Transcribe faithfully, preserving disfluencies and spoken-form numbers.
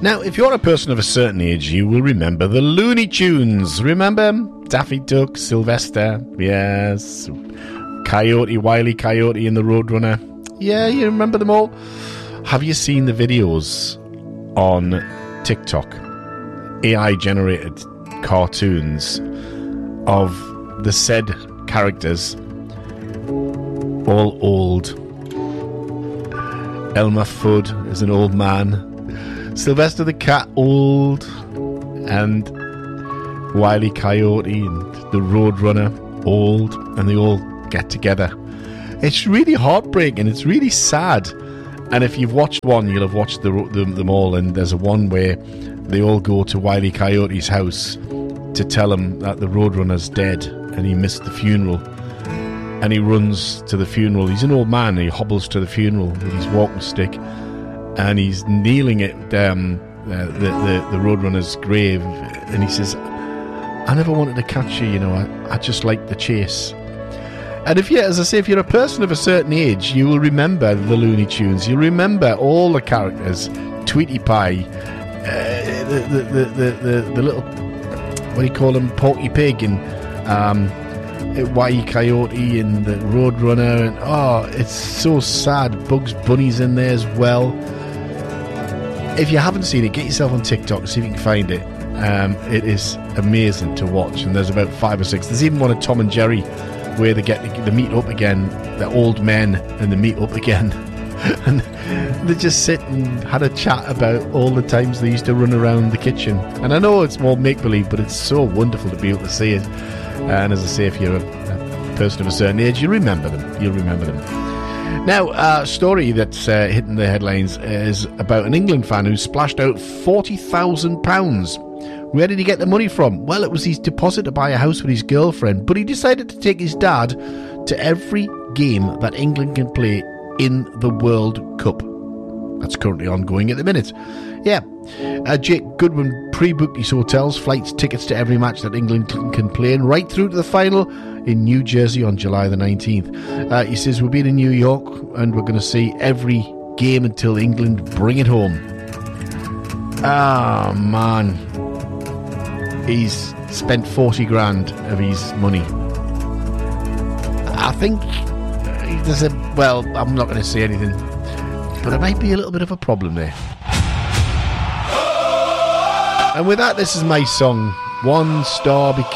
Now, if you're a person of a certain age, you will remember the Looney Tunes. Remember Daffy Duck, Sylvester, yes, Coyote, Wile E. Coyote and the Roadrunner. Yeah, you remember them all. Have you seen the videos on TikTok? A I-generated cartoons of the said characters, all old. Elmer Fudd is an old man. Sylvester the Cat, old. And Wile E. Coyote and the Roadrunner, old. And they all get together. It's really heartbreaking. It's really sad. And if you've watched one, you'll have watched the, the, them all. And there's a one where they all go to Wile E. Coyote's house to tell him that the Roadrunner's dead and he missed the funeral. And he runs to the funeral. He's an old man. He hobbles to the funeral with his walking stick. And he's kneeling at um, uh, the, the, the Roadrunner's grave. And he says, I never wanted to catch you, you know. I, I just liked the chase. And if you, as I say, if you're a person of a certain age, you will remember the Looney Tunes. You'll remember all the characters. Tweety Pie. Uh, the, the, the, the, the, the little, what do you call him? Porky Pig. And... Um, Wile E. Coyote and the Roadrunner, and oh, it's so sad. Bugs Bunny's in there as well. If you haven't seen it, get yourself on TikTok, see if you can find it. Um, it is amazing to watch, and there's about five or six. There's even one of Tom and Jerry where they get they meet up again. They're old men and they meet up again, and they just sit and had a chat about all the times they used to run around the kitchen. And I know it's more make believe, but it's so wonderful to be able to see it. And as I say, if you're a, a person of a certain age, you remember them. You'll remember them. Now, a story that's uh, hitting the headlines is about an England fan who splashed out forty thousand pounds. Where did he get the money from? Well, it was his deposit to buy a house with his girlfriend, but he decided to take his dad to every game that England can play in the World Cup. That's currently ongoing at the minute. Yeah. Uh, Jake Goodwin pre-booked his hotels, flights, tickets to every match that England can play in, right through to the final in New Jersey on July the nineteenth. Uh, he says, we'll be in New York and we're going to see every game until England bring it home. Ah, man. He's spent forty grand of his money. I think there's a, well, I'm not going to say anything, but there might be a little bit of a problem there. And with that, this is my song, One Star Bikini.